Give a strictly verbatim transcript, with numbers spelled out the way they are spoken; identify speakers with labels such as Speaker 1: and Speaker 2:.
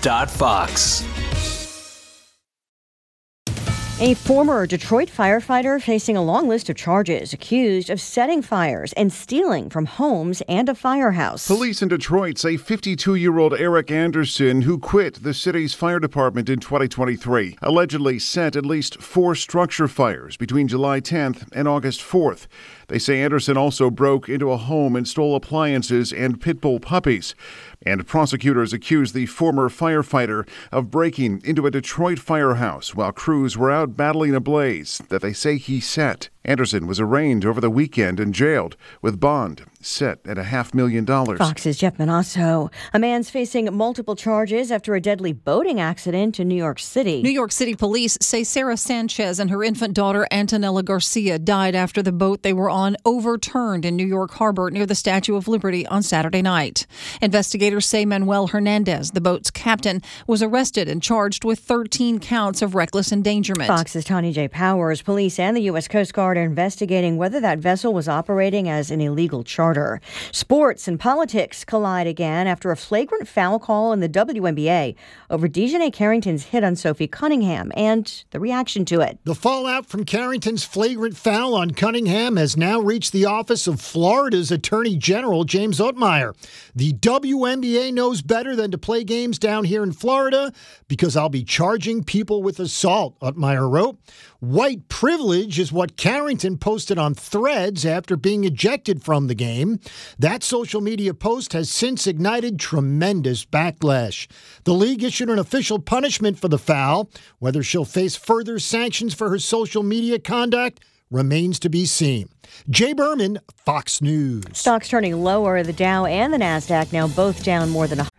Speaker 1: dot fox.
Speaker 2: A former Detroit firefighter facing a long list of charges, accused of setting fires and stealing from homes and a firehouse.
Speaker 3: Police in Detroit say fifty-two-year-old Eric Anderson, who quit the city's fire department in twenty twenty-three, allegedly set at least four structure fires between July tenth and August fourth. They say Anderson also broke into a home and stole appliances and pit bull puppies. And prosecutors accuse the former firefighter of breaking into a Detroit firehouse while crews were out battling a blaze that they say he set. Anderson was arraigned over the weekend and jailed with bond set at a half million dollars.
Speaker 2: Fox's Jeff Manasso. A man's facing multiple charges after a deadly boating accident in New York City.
Speaker 4: New York City police say Sarah Sanchez and her infant daughter Antonella Garcia died after the boat they were on overturned in New York Harbor near the Statue of Liberty on Saturday night. Investigators say Manuel Hernandez, the boat's captain, was arrested and charged with thirteen counts of reckless endangerment.
Speaker 2: Fox's Tani J. Powers. Police and the U S Coast Guard are investigating whether that vessel was operating as an illegal charter. Sports and politics collide again after a flagrant foul call in the W N B A over Dejanay Carrington's hit on Sophie Cunningham and the reaction to it.
Speaker 5: The fallout from Carrington's flagrant foul on Cunningham has now reached the office of Florida's Attorney General James Ottmeyer. The W N B A knows better than to play games down here in Florida because I'll be charging people with assault, Ottmeyer wrote. White privilege is what Carrington posted on Threads after being ejected from the game. That social media post has since ignited tremendous backlash. The league issued an official punishment for the foul. Whether she'll face further sanctions for her social media conduct remains to be seen. Jay Berman, Fox News.
Speaker 2: Stocks turning lower. The Dow and the Nasdaq now both down more than one